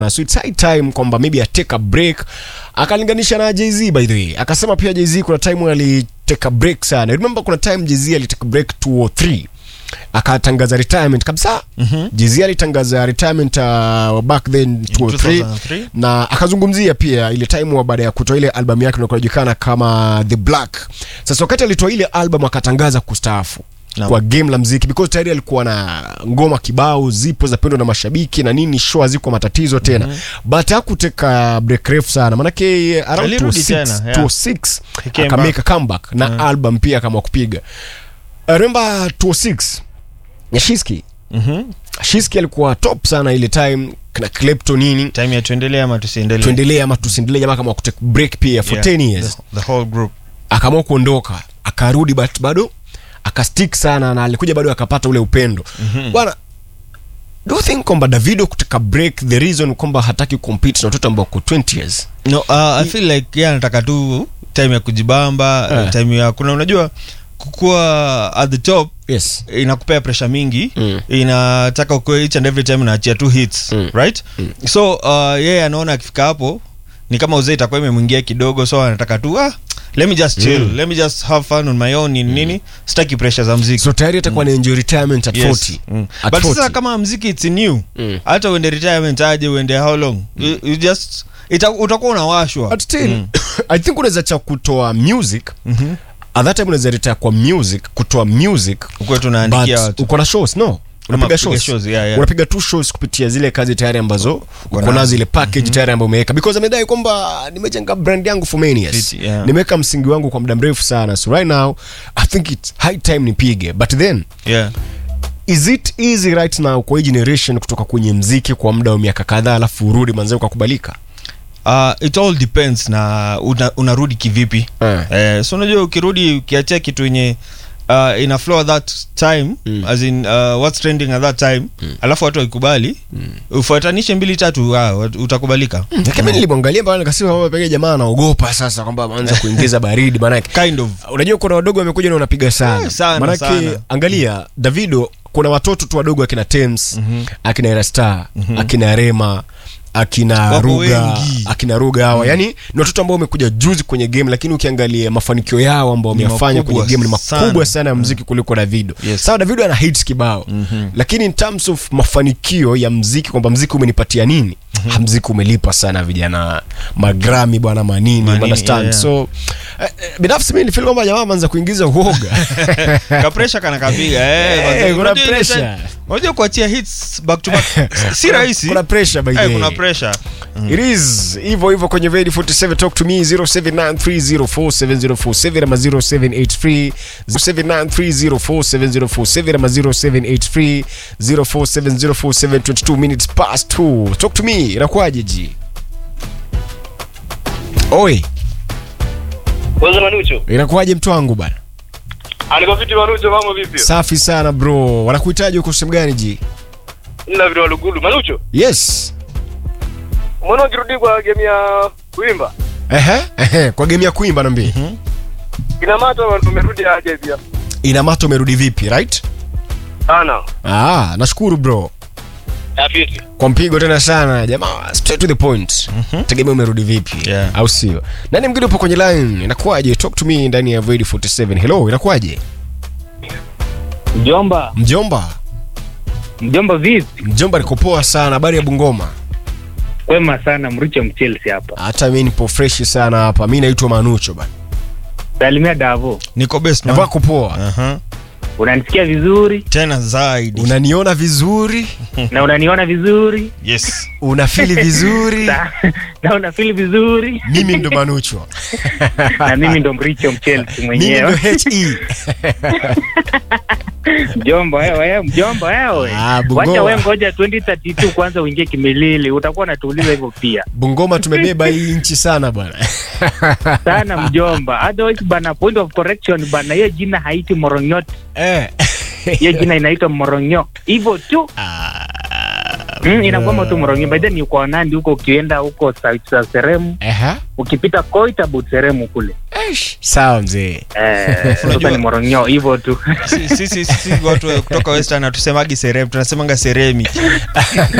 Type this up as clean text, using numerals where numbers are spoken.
na so it's high time kwamba maybe take a break. Akalinganisha na Jay-Z by the way. Akasema pia Jay-Z kuna time alitake a break sana. Remember kuna time Jay-Z alitake a break 2003. Akatangaza retirement kabisa. Jay-Z alitangaza retirement back then 2003 na akazungumzia pia ile time baada ya kutoa ile album yake inayojulikana kama The Black. Sasa wakati alitoa ile album akatangaza kustaafu kwa game la muziki because tayari alikuwa na ngoma kibao zipo za pendo na mashabiki na nini, show ziko matatizo tena. But hakuteka break refu sana maana yake around 26 akameka comeback na album pia kama kupiga. Remember 26 Yashiski. Shiski alikuwa top sana ile time na Klepto nini. Time ya tuendelee ama tusiendelee. Tuendelee ama tusiendelee, jamaa kama kutake break pia for 10 years. The whole group. Akaamua kuondoka, akarudi but bado akastick sana na alikuja bado akapata ule upendo. Bwana, do you think kwamba Davido kutaka break the reason kwamba hataki compete na watoto ambao kwa 20 years? No, I feel like anataka tu time ya kujibamba, time ya kuna unajua kukua at the top. Yes. Inakupea pressure mingi. Inataka ukue each and every time unaachia 2 hits, right? So yeye anaona akifika hapo ni kama uzee itakuwa imemwingia kidogo, so anataka tu let me just chill, let me just have fun on my own nini, sitaki pressure za muziki. So tayari atakuwa na enjoy retirement at 40. At but 40. Sasa kama muziki it's new, hata uende retirement aje uende how long, you just utakuwa unawashwa. But still I think unaweza cha kutoa music. At that time unaweza retire kwa music, kutoa music uko tunaandikia watu. Uko na shows no? Unapiga shows. Unapiga 2 shows kupitia zile kazi tayari ambazo uko nazo, ile package tayari ambayo umeweka, because amedai kwamba nimejenga brand yangu for many years. Nimeweka msingi wangu kwa muda mrefu sana. So right now I think it's high time nipige. But then is it easy right now kwa generation kutoka kwenye muziki kwa muda wa miaka kadhaa alafu urudi manzao kukubalika? It all depends na unarudi kivipi. So unajua ukirudi ukiachia kitu yenye in a flow at that time, as in what's trending at that time, alafu watu wakubali, ufuatanishe 2-3 utakubalika. Kama nilimwangalia bwana nikasema kwamba pengine jamaa anaogopa sasa kwamba anaanza kuingiza baridi maana kind of. Unajua kuna wadogo wamekuja na wanapiga sana. Maana angalia Davido, kuna watoto tu wadogo akina Tems, akina Erastar, akina Rema, akina Ruga hawa. Yani ni watoto ambao wamekuja juzi kwenye game, lakini ukiangalia mafanikio yao ambao wameyafanya kwenye game ni makubwa sana ya muziki kuliko Davido. Sawa, Davido ana hits kibao, lakini in terms of mafanikio ya muziki kwamba muziki umenipatia nini, muziki umelipa sana vijana magrami bwana manini, understand? So binafsi mimi nilifeel kwamba jamaa anaanza kuingiza uoga. Ka pressure kana kapiga kuna pressure. Unajua kuachia hits back to back si rahisi. Kuna pressure by the way. Kuna pressure. It is hivyo kwenye Radio 47. Talk to me 0793047047 ama 0783047047 ama 0783047047. 22 minutes past 2. Talk to me. Inakuaje ji? Oi. Wewe Manucho. Inakuaje mtu wangu bana? Aliko fiti Manucho, mambo vipi? Safi sana bro. Wanakuhitaji uko sehemu gani ji? Nina vile walugulu Manucho. Yes. Mbona ukirudi kwa game ya kuimba? Kwa game ya kuimba nambi. Ina mato umerudi aje pia? Ina mato umerudi vipi, right? Sana. Nashukuru bro. Afiti. Kwa mpigo tena sana jamaa, straight to the point. Tegemea umerudi vipi? Au sio? Nani mwingine upo kwenye line? Inakuaje? Talk to me ndani ya Radio 47. Hello, inakuaje? Mjomba vipi? Mjomba niko poa sana. Habari ya Bungoma? Kwema sana, Mricho Mchelsea hapa. Hata mimi nipo fresh sana hapa. Mimi naitwa Manucho bana. Salimia Davo. Niko best man. Nako poa. Unanisikia vizuri? Tena zaidi. Unaniona vizuri? Na unaniona vizuri? Yes. Unafili vizuri? Na unafili vizuri? Mimi ndo Manucho. Na mimi ndo Mricho Mchelsea mwenyewe. Mimi ndo HE. Mjomba wewe. Wacha wewe ngoja 2032 kwanza uingie kimilili, utakuwa unatuuliza hivyo pia. Bungoma tumebeba hii nchi sana bwana. Sana mjomba. Otherwise bana, point of correction bana, hiyo jina haiti Moronyot. Hiyo jina inaitwa Moronyo. Hivyo tu. Inakuwa tu Moronyo. By then uko Nandi huko, ukienda huko South Seremu. Ukipita Koita Seremu kule. Sawa mzee. Unajua ni Moronyo hivyo tu. Sisi watu kutoka Western tusemagi Seremu, tunasemanga Seremi.